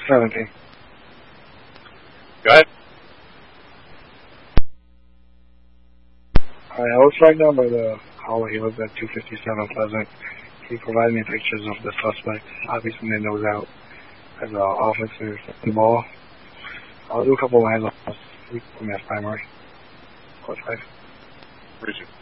17. Go ahead. I was flagged down by the hauler. He lives at 257 Pleasant. He provided me pictures of the suspect. Obviously, they nose out as officers at the ball. I'll do a couple of lines on this. We can have primary. Code 5. Richard.